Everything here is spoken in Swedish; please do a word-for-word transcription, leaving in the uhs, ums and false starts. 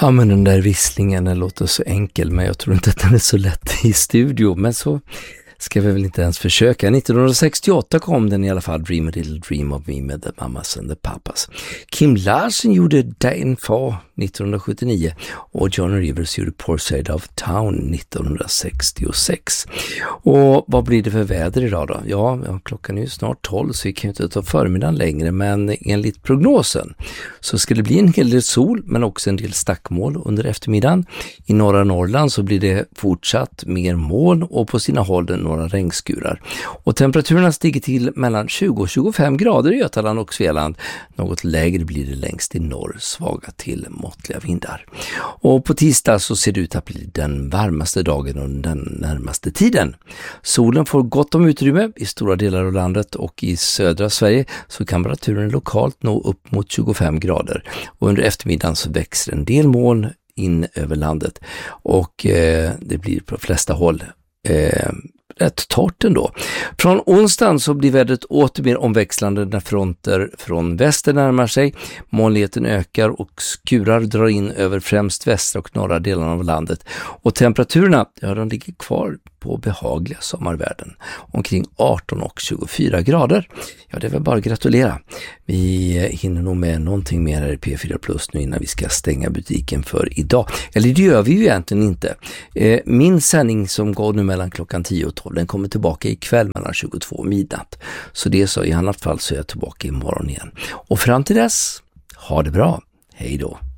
Ja, men den där visslingen den låter så enkel, men jag tror inte att den är så lätt i studio. Men så ska vi väl inte ens försöka. nittonhundrasextioåtta kom den i alla fall, Dream a Little Dream of Me med The Mamas and the Papas. Kim Larsen gjorde Dagen för nittonhundrasjuttionio och John Rivers gjorde Poor Side of Town nittonhundrasextiosex. Och vad blir det för väder idag då? Ja, klockan är ju snart tolv så vi kan ju inte ta förmiddagen längre, men enligt prognosen så ska det bli en hel del sol men också en del stackmoln under eftermiddagen. I norra Norrland så blir det fortsatt mer moln och på sina håll några regnskurar. Och temperaturerna stiger till mellan tjugo och tjugofem grader i Götaland och Svealand. Något lägre blir det längst i norr, svaga till måttliga vindar. Och på tisdag så ser det ut att bli den varmaste dagen och den närmaste tiden. Solen får gott om utrymme i stora delar av landet och i södra Sverige så kan temperaturen lokalt nå upp mot tjugofem grader. Och under eftermiddagen så växer en del moln in över landet och eh, det blir på de flesta håll eh, rätt torrt ändå. Från onsdagen så blir vädret åter mer omväxlande när fronter från väster närmar sig. Molnigheten ökar och skurar drar in över främst västra och norra delarna av landet. Och temperaturerna, ja, de ligger kvar på behagliga sommarvärden. Omkring arton och tjugofyra grader. Ja, det är väl bara att gratulera. Vi hinner nog med någonting mer här i P fyra Plus nu innan vi ska stänga butiken för idag. Eller det gör vi ju egentligen inte. Min sändning som går nu mellan klockan tio och tolv, den kommer tillbaka ikväll mellan tjugotvå och midnatt. Så det är så, i annat fall så är jag tillbaka imorgon igen. Och fram till dess, ha det bra. Hej då.